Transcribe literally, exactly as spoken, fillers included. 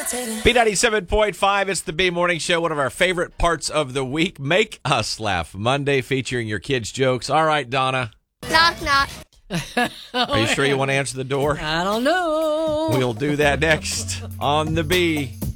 B ninety-seven point five, it's the B Morning Show, one of our favorite parts of the week. Make Us Laugh Monday, featuring your kids' jokes. All right, Donna. Knock, knock. Are you sure you want to answer the door? I don't know. We'll do that next on the B.